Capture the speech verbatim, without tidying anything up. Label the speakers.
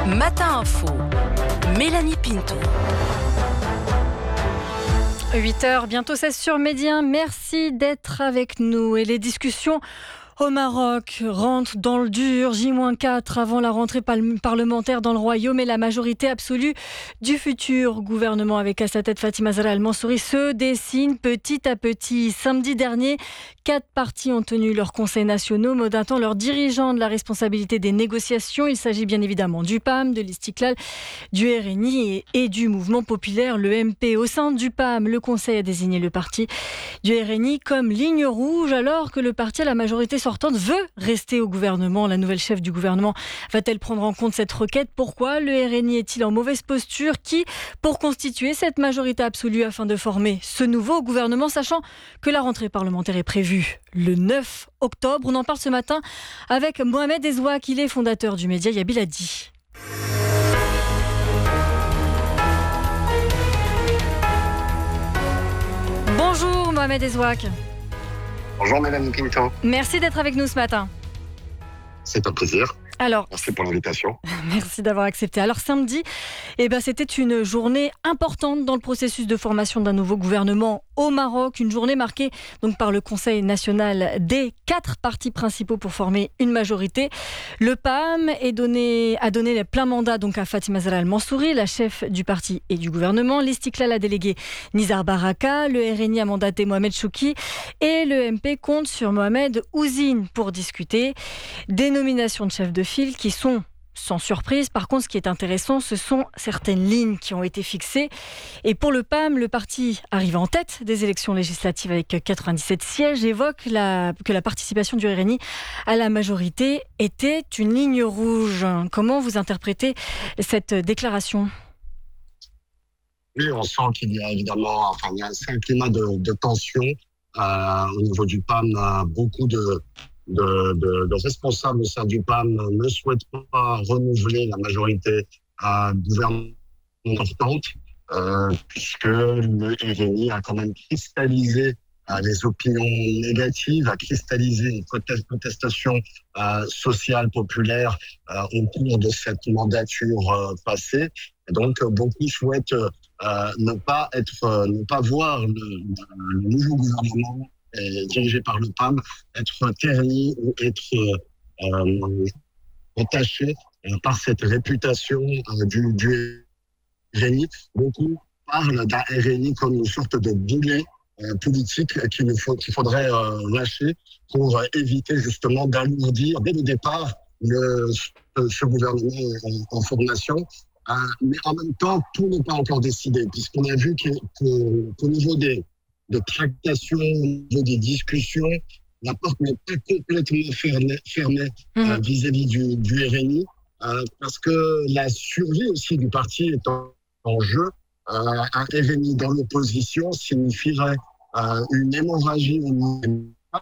Speaker 1: Matin Info, Mélanie Pinto.
Speaker 2: huit heures, bientôt seize sur Média. Merci d'être avec nous. Et les discussions au Maroc rentrent dans le dur. J quatre avant la rentrée parlementaire dans le Royaume et la majorité absolue du futur gouvernement avec à sa tête Fatima Zahra Al-Mansouri se dessine petit à petit. Samedi dernier, quatre partis ont tenu leurs conseils nationaux, mandatant leurs dirigeants de la responsabilité des négociations. Il s'agit bien évidemment du P A M, de l'Istiklal, du R N I et, et du mouvement populaire, le M P. Au sein du P A M, le Conseil a désigné le parti du R N I comme ligne rouge, alors que le parti à la majorité sortante veut rester au gouvernement. La nouvelle chef du gouvernement va-t-elle prendre en compte cette requête ? Pourquoi le R N I est-il en mauvaise posture ? Qui pour constituer cette majorité absolue afin de former ce nouveau gouvernement, sachant que la rentrée parlementaire est prévue le neuf octobre. On en parle ce matin avec Mohamed Ezouak, il est fondateur du média Yabiladi. Bonjour Mohamed Ezouak.
Speaker 3: Bonjour Mélanie Pinto.
Speaker 2: Merci d'être avec nous ce matin.
Speaker 3: C'est un plaisir.
Speaker 2: Alors,
Speaker 3: merci pour l'invitation.
Speaker 2: Merci d'avoir accepté. Alors samedi, eh ben, c'était une journée importante dans le processus de formation d'un nouveau gouvernement au Maroc. Une journée marquée donc, par le Conseil national des quatre partis principaux pour former une majorité. Le P A M est donné, a donné les pleins mandats donc, à Fatima Zahra Al-Mansouri, la chef du parti et du gouvernement. L'Istiklal a délégué Nizar Baraka, le R N I a mandaté Mohamed Chouki et le M P compte sur Mohamed Ouzine pour discuter des nominations de chefs de file qui sont sans surprise. Par contre, ce qui est intéressant, ce sont certaines lignes qui ont été fixées. Et pour le P A M, le parti arrive en tête des élections législatives avec quatre-vingt-dix-sept sièges, évoque la, que la participation du R N I à la majorité était une ligne rouge. Comment vous interprétez cette déclaration ?
Speaker 3: Oui, on sent qu'il y a évidemment enfin, il y a un climat de, de tension euh, au niveau du P A M. Euh, beaucoup de De, de, de responsables au sein du P A M ne souhaitent pas renouveler la majorité euh, gouvernementale euh, puisque le R N I a quand même cristallisé euh, les opinions négatives, a cristallisé une contestation euh, sociale populaire euh, au cours de cette mandature euh, passée. Et donc, euh, beaucoup souhaitent euh, ne pas être, euh, ne pas voir le, le nouveau gouvernement dirigé par le P A M, être terni ou être euh, entaché euh, par cette réputation euh, du, du R N I. Beaucoup parlent d'un R N I comme une sorte de boulet euh, politique qu'il, nous faut, qu'il faudrait euh, lâcher pour euh, éviter justement d'alourdir dès le départ le, ce, ce gouvernement en, en formation. Euh, mais en même temps, tout n'est pas encore décidé, puisqu'on a vu que, que, qu'au niveau des de tractation, des discussions, la porte n'est pas complètement fermée, fermée mmh. euh, vis-à-vis du, du R N I, euh, parce que la survie aussi du parti est en, en jeu. Euh, un R N I dans l'opposition signifierait euh, une hémorragie au niveau